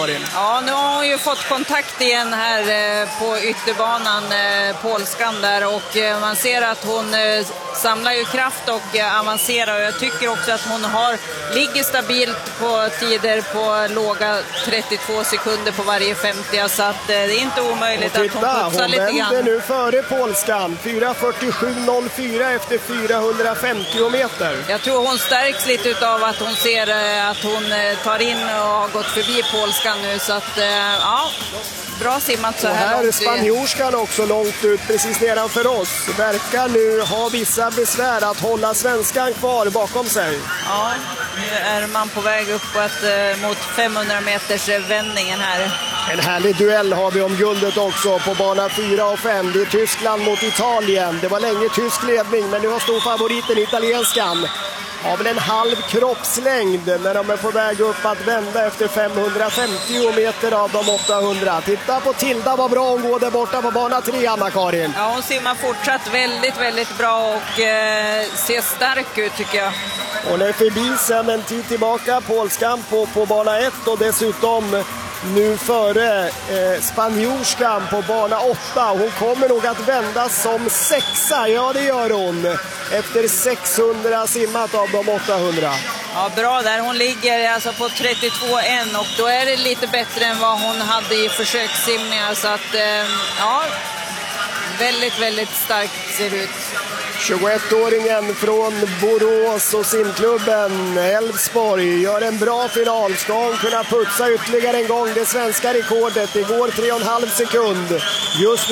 Anna-Karin. Ja, nu har hon ju fått kontakt igen här på ytterbanan, polskan där, och man ser att hon samlar ju kraft och avancerar, och jag tycker också att hon ligger stabilt på tider på låga 32 sekunder på varje 50, så att det är inte omöjligt att hon putsar lite grann. Hon vänder nu före polskan, 4:47,04 efter 450 meter. Jag tror hon stärks lite av att hon ser att hon tar in och har gått förbi polskan nu, så att ja, bra simmat så här. Och här är spanjorskan också långt ut precis nedanför oss. Verkar nu ha vissa besvär att hålla svenskan kvar bakom sig. Ja, nu är man på väg uppåt mot 500 meters vändningen här. En härlig duell har vi om guldet också på bana 4 och 5. Det är Tyskland mot Italien. Det var länge tysk ledning, men nu har storfavoriten italienskan. Har väl en halv kroppslängd när de är på väg upp att vända efter 550 meter av de 800. Titta på Tilda, vad bra hon går där borta på bana 3, Anna-Karin. Ja, hon simmar fortsatt väldigt, väldigt bra och ser stark ut tycker jag. Hon är förbi sen en tid tillbaka, polskan på bana 1 och dessutom nu före spanjorskan på bana 8. Hon kommer nog att vända som 6:a, ja det gör hon. Efter 600 simmat av de 800. Ja, bra där. Hon ligger alltså på 32,1 och då är det lite bättre än vad hon hade i försökssimningar. Så att, ja, väldigt, väldigt starkt ser det ut. 21-åringen från Borås och simklubben Älvsborg gör en bra final. Ska hon kunna putsa ytterligare en gång det svenska rekordet? Det går 3,5 sekund. Just nu